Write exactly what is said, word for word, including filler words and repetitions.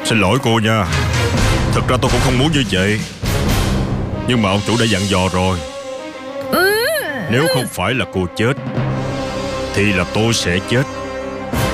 Xin lỗi cô nha. Thật ra tôi cũng không muốn như vậy, nhưng mà ông chủ đã dặn dò rồi. Nếu không phải là cô chết thì là tôi sẽ chết.